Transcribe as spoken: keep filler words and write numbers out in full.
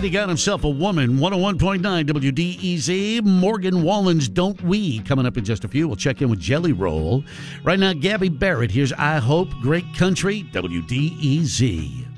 he got himself a woman. one oh one point nine W D E Z. Morgan Wallen's Don't We coming up in just a few. We'll check in with Jelly Roll. Right now, Gabby Barrett. Here's I Hope. Great Country. W D E Z.